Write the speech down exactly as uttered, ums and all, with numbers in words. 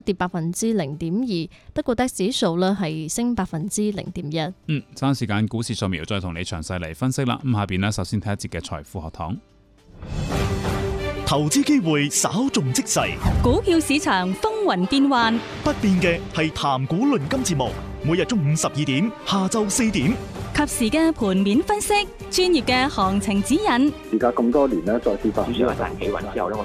跌百分之零點二，德國 D A X 指數呢係升百分之零點一。 嗯，爭時間股市掃描再同你詳細嚟分析啦。咁下邊呢，首先睇一節嘅財富學堂。 投資機會稍縱即逝， 股票市場風雲變幻， 不變嘅係談股論金節目，每日中午十二點，下晝四點， 及時嘅盤面分析，專業嘅行情指引。 而家咁多年咧，再次發展。 主要係企穩之後咧，